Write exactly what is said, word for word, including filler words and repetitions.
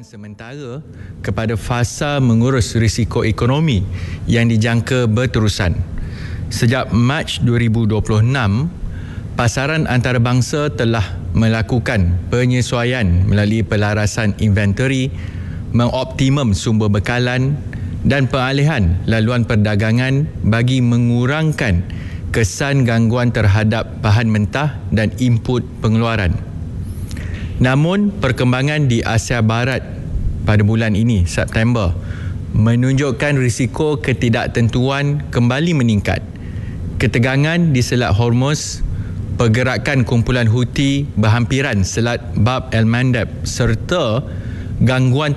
pengurusan sementara kepada fasa mengurus risiko ekonomi yang dijangka berterusan. Sejak Mac dua ribu dua puluh enam, pasaran antarabangsa telah melakukan penyesuaian melalui pelarasan inventory, mengoptimum sumber bekalan dan pengalihan laluan perdagangan bagi mengurangkan kesan gangguan terhadap bahan mentah dan input pengeluaran. Namun, perkembangan di Asia Barat pada bulan ini, September, menunjukkan risiko ketidaktentuan kembali meningkat. Ketegangan di Selat Hormuz, pergerakan kumpulan Houthi berhampiran Selat Bab el-Mandeb serta gangguan